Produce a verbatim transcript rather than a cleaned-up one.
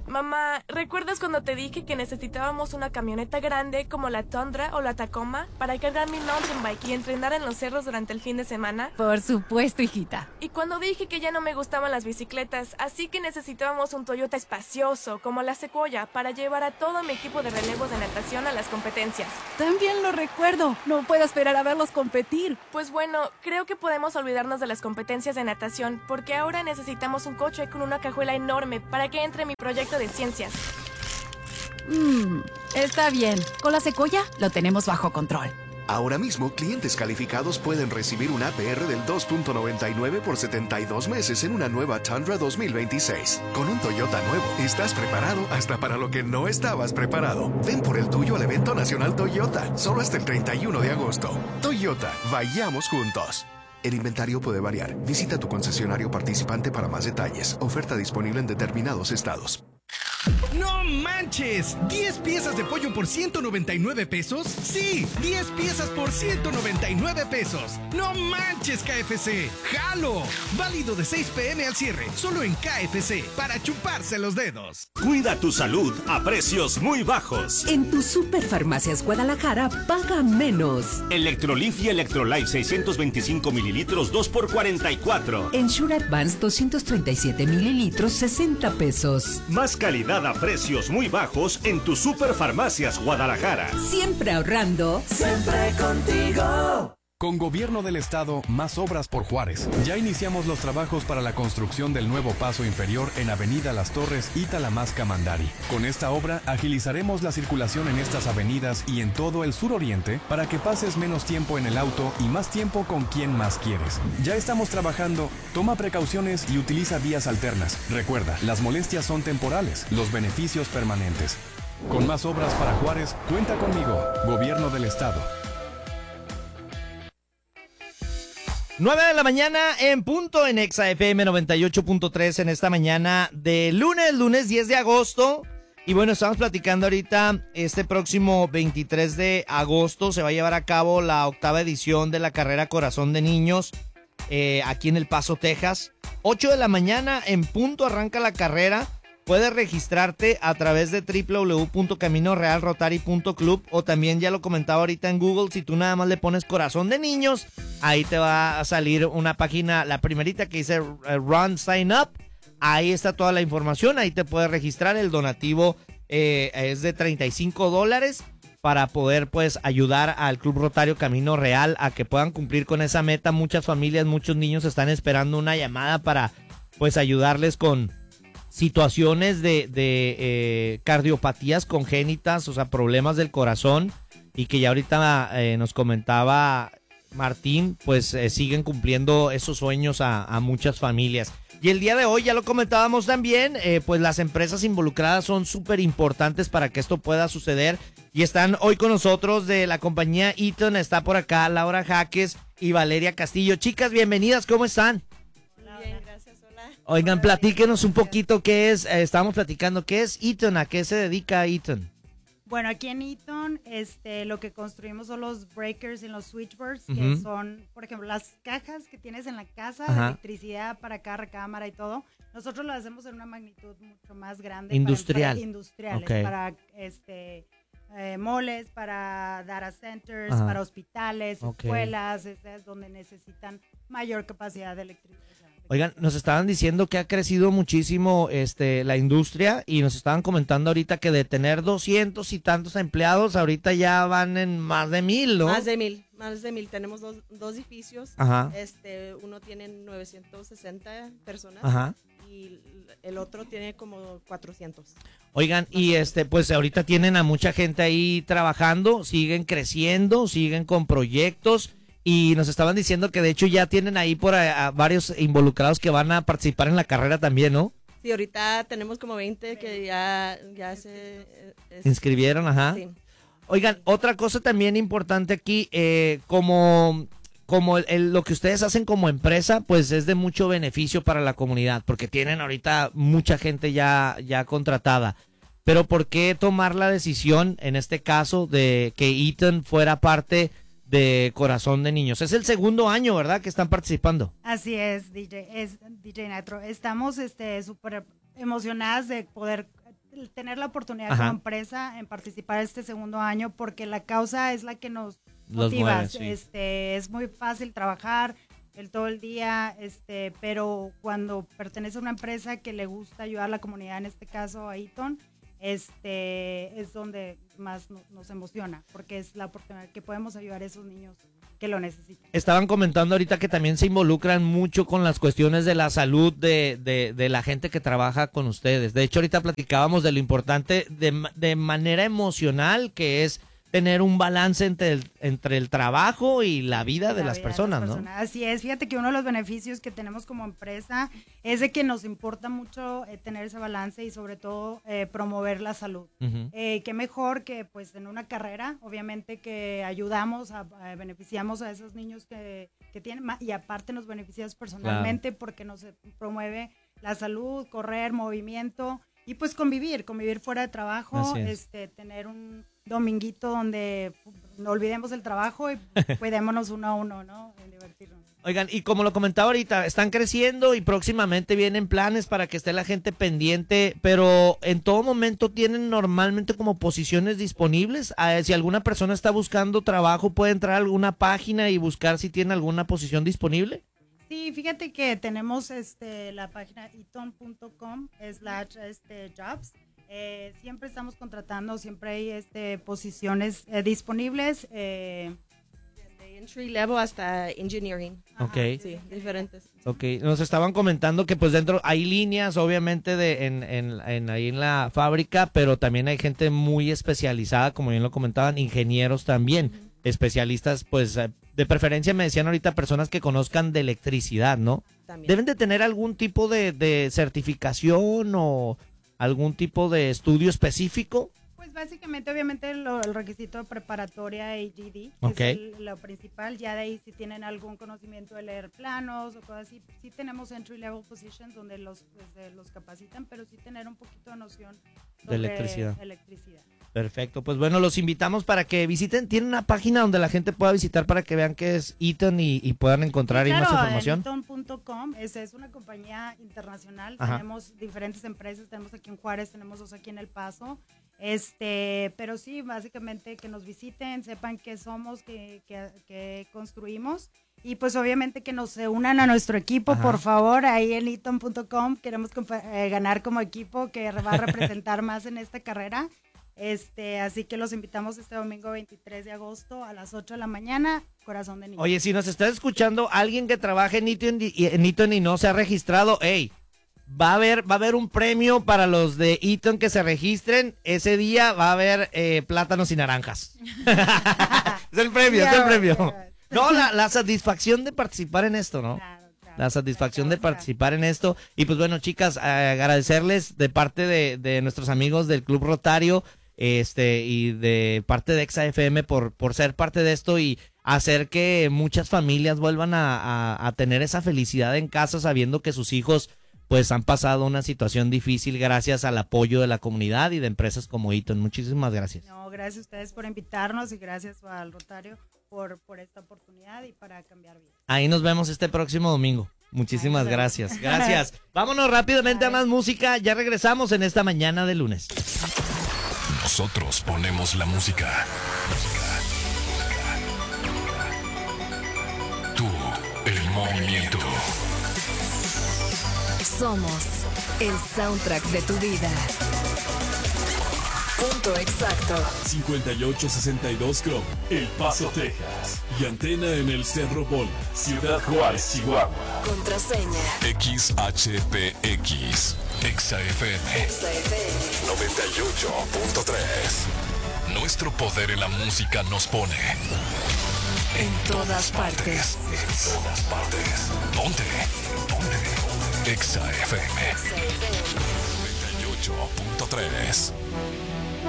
Mamá, ¿recuerdas cuando te dije que necesitábamos una camioneta grande como la Tundra o la Tacoma para cargar mi mountain bike y entrenar en los cerros durante el fin de semana? Por supuesto, hijita. Y cuando dije que ya no me gustaban las bicicletas, así que necesitábamos un Toyota espacioso como la Sequoia para llevar a todo mi equipo de relevos de natación a las competencias. También lo recuerdo. No puedo esperar a verlos competir. Pues bueno, creo que podemos olvidarnos de las competencias de natación porque ahora necesitamos un coche con una cajuela enorme para que entre mi proyecto de ciencias. Mmm, está bien. Con la Sequoia lo tenemos bajo control. Ahora mismo, clientes calificados pueden recibir un A P R del dos punto noventa y nueve por setenta y dos meses en una nueva Tundra dos mil veintiséis. Con un Toyota nuevo, estás preparado hasta para lo que no estabas preparado. Ven por el tuyo al evento nacional Toyota, solo hasta el treinta y uno de agosto. Toyota, vayamos juntos. El inventario puede variar. Visita tu concesionario participante para más detalles. Oferta disponible en determinados estados. ¡No manches! ¿diez piezas de pollo por ciento noventa y nueve pesos? ¡Sí! ¡diez piezas por ciento noventa y nueve pesos! ¡No manches, K F C! ¡Jalo! Válido de seis pe eme al cierre, solo en K F C, para chuparse los dedos. Cuida tu salud a precios muy bajos. En tu Superfarmacias Guadalajara, paga menos. Electrolif y Electrolife seiscientos veinticinco mililitros, dos por cuarenta y cuatro. Ensure Advance doscientos treinta y siete mililitros, sesenta pesos. Más calidad a precios muy bajos en tu Superfarmacias Guadalajara. Siempre ahorrando, siempre contigo. Con Gobierno del Estado, más obras por Juárez. Ya iniciamos los trabajos para la construcción del nuevo paso inferior en Avenida Las Torres y Talamasca Mandari. Con esta obra, agilizaremos la circulación en estas avenidas y en todo el suroriente para que pases menos tiempo en el auto y más tiempo con quien más quieres. Ya estamos trabajando, toma precauciones y utiliza vías alternas. Recuerda, las molestias son temporales, los beneficios permanentes. Con más obras para Juárez, cuenta conmigo, Gobierno del Estado. nueve de la mañana en punto en Exa F M noventa y ocho punto tres en esta mañana de lunes, lunes diez de agosto. Y bueno, estamos platicando ahorita, este próximo veintitrés de agosto se va a llevar a cabo la octava edición de la carrera Corazón de Niños eh, aquí en El Paso, Texas. ocho de la mañana en punto arranca la carrera. Puedes registrarte a través de doble u doble u doble u punto camino real rotary punto club o también ya lo comentaba ahorita en Google, si tú nada más le pones Corazón de Niños, ahí te va a salir una página, la primerita que dice Run Sign Up, ahí está toda la información, ahí te puedes registrar, el donativo eh, es de treinta y cinco dólares para poder pues ayudar al Club Rotario Camino Real a que puedan cumplir con esa meta. Muchas familias, muchos niños están esperando una llamada para pues ayudarles con situaciones de, de eh, cardiopatías congénitas, o sea, problemas del corazón, y que ya ahorita eh, nos comentaba Martín, pues eh, siguen cumpliendo esos sueños a, a muchas familias. Y el día de hoy, ya lo comentábamos también, eh, pues las empresas involucradas son súper importantes para que esto pueda suceder, y están hoy con nosotros de la compañía Eaton, está por acá Laura Jaques y Valeria Castillo. Chicas, bienvenidas, ¿cómo están? Bien, gracias, hola. Oigan, platíquenos un poquito qué es, eh, estábamos platicando, ¿qué es Eaton? ¿A qué se dedica Eaton? Bueno, aquí en Eaton, este, lo que construimos son los breakers y los switchboards, Uh-huh. que son, por ejemplo, las cajas que tienes en la casa, Ajá. de electricidad para cada recámara y todo. Nosotros lo hacemos en una magnitud mucho más grande. Industrial. Para, para industriales, Ok. para este, eh, moles, para data centers, Ajá. para hospitales, Ok. escuelas, es, es donde necesitan mayor capacidad de electricidad. Oigan, nos estaban diciendo que ha crecido muchísimo este la industria y nos estaban comentando ahorita que de tener doscientos y tantos empleados, ahorita ya van en más de mil, ¿no? Más de mil, más de mil. Tenemos dos, dos edificios. Ajá. Este, uno tiene novecientos sesenta personas. Ajá. Y el otro tiene como cuatrocientos. Oigan, y este, pues ahorita tienen a mucha gente ahí trabajando, siguen creciendo, siguen con proyectos. Y nos estaban diciendo que de hecho ya tienen ahí por a, a varios involucrados que van a participar en la carrera también, ¿no? Sí, ahorita tenemos como veinte que ya, ya se... es- Inscribieron, ajá. Sí. Oigan, otra cosa también importante aquí, eh, como, como el- el- lo que ustedes hacen como empresa, pues es de mucho beneficio para la comunidad, porque tienen ahorita mucha gente ya, ya contratada. Pero ¿por qué tomar la decisión, en este caso, de que Eaton fuera parte de Corazón de Niños? Es el segundo año, ¿verdad?, que están participando. Así es, D J, es D J Nitro. Estamos este súper emocionadas de poder tener la oportunidad Ajá. como empresa en participar este segundo año, porque la causa es la que nos Los motiva. mueve, sí. Este, es muy fácil trabajar el todo el día, este, pero cuando pertenece a una empresa que le gusta ayudar a la comunidad, en este caso a Eaton, este, es donde más no, nos emociona, porque es la oportunidad que podemos ayudar a esos niños que lo necesitan. Estaban comentando ahorita que también se involucran mucho con las cuestiones de la salud de, de, de la gente que trabaja con ustedes. De hecho, ahorita platicábamos de lo importante de, de manera emocional que es tener un balance entre el, entre el trabajo y la vida de La las vida de personas, las ¿no? personas. Así es, fíjate que uno de los beneficios que tenemos como empresa es de que nos importa mucho eh, tener ese balance y sobre todo eh, promover la salud. Ujú. Eh, qué mejor que pues en una carrera, obviamente que ayudamos, a, a beneficiamos a esos niños que, que tienen ma- y aparte nos beneficiamos personalmente porque nos eh, promueve la salud, correr, movimiento y pues convivir, convivir fuera de trabajo, Así es. este, tener un dominguito donde no olvidemos el trabajo y cuidémonos uno a uno, ¿no? En divertirnos. Oigan, y como lo comentaba ahorita, están creciendo y próximamente vienen planes para que esté la gente pendiente, pero en todo momento tienen normalmente como posiciones disponibles. Ah, si alguna persona está buscando trabajo, puede entrar a alguna página y buscar si tiene alguna posición disponible. Sí, fíjate que tenemos este la página eaton punto com slash este jobs. Eh, siempre estamos contratando, siempre hay este posiciones eh, disponibles. Eh, Desde entry level hasta engineering. Ok. Sí, diferentes. Ok, nos estaban comentando que pues dentro hay líneas obviamente de en, en, en ahí en la fábrica, pero también hay gente muy especializada, como bien lo comentaban, ingenieros también, uh-huh. especialistas pues de preferencia me decían ahorita personas que conozcan de electricidad, ¿no? También. ¿Deben de tener algún tipo de, de certificación o algún tipo de estudio específico? Pues básicamente, obviamente, lo, el requisito de preparatoria y G D, que okay. es el, lo principal. Ya de ahí, si tienen algún conocimiento de leer planos o cosas así, sí tenemos entry level positions donde los, pues, los capacitan, pero sí tener un poquito de noción sobre de electricidad. electricidad. Perfecto, pues bueno, los invitamos para que visiten, tienen una página donde la gente pueda visitar para que vean que es Eaton y, y puedan encontrar sí, ahí claro, más información. Eaton punto com, es, es una compañía internacional, Ajá. tenemos diferentes empresas, tenemos aquí en Juárez, tenemos dos aquí en El Paso, este, pero sí, básicamente que nos visiten, sepan qué somos, qué, qué, qué construimos. Y pues obviamente que nos se unan a nuestro equipo, Ajá. por favor, ahí en eaton punto com, queremos eh, ganar como equipo que va a representar más en esta carrera. Este, así que los invitamos este domingo veintitrés de agosto a las ocho de la mañana, Corazón de Niño. Oye, si nos estás escuchando alguien que trabaje en Eaton y, en Eaton y no se ha registrado, hey, va a haber, va a haber un premio para los de Eaton que se registren. Ese día va a haber eh, plátanos y naranjas. Es el premio, yeah, es el premio. Yeah. No, la, la satisfacción de participar en esto, ¿no? Claro, claro, la satisfacción claro, de participar claro. en esto. Y pues bueno, chicas, eh, agradecerles de parte de, de nuestros amigos del Club Rotario, este, y de parte de Exa F M por, por ser parte de esto y hacer que muchas familias vuelvan a, a, a tener esa felicidad en casa sabiendo que sus hijos pues han pasado una situación difícil gracias al apoyo de la comunidad y de empresas como Eaton. Muchísimas gracias. No, gracias a ustedes por invitarnos y gracias al Rotario por, por esta oportunidad y para cambiar vidas. Ahí nos vemos este próximo domingo. Muchísimas gracias. Gracias. Vámonos rápidamente a más música. Ya regresamos en esta mañana de lunes. Nosotros ponemos la música. Tú, el movimiento. Somos el soundtrack de tu vida. Punto exacto. cincuenta y ocho sesenta y dos Chrome, El Paso, Texas. Y antena en el Cerro Bola, Ciudad Juárez, Chihuahua. Contraseña X H P X. Exa F M. Exa F M noventa y ocho punto tres. Nuestro poder en la música nos pone en todas partes. En todas partes. ¿Dónde? ¿Dónde? Exa F M noventa y ocho punto tres.